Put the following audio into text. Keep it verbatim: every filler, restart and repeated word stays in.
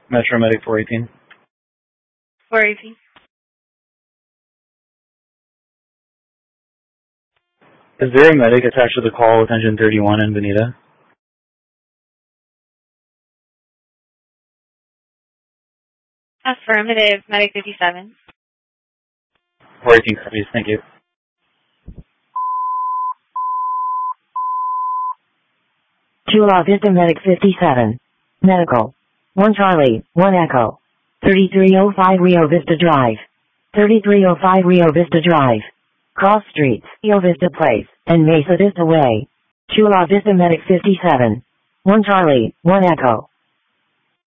Metro Medic four eighteen. four eighteen. Is there a medic attached to the call with engine thirty-one in Bonita? Affirmative, Medic fifty-seven. four eighteen copies, thank you. Chula Vista Medic fifty-seven. Medical. one Charlie, one Echo. thirty-three oh five Rio Vista Drive. thirty-three oh five Rio Vista Drive. Cross Streets, Rio Vista Place, and Mesa Vista Way. Chula Vista Medic fifty-seven. one Charlie, one Echo.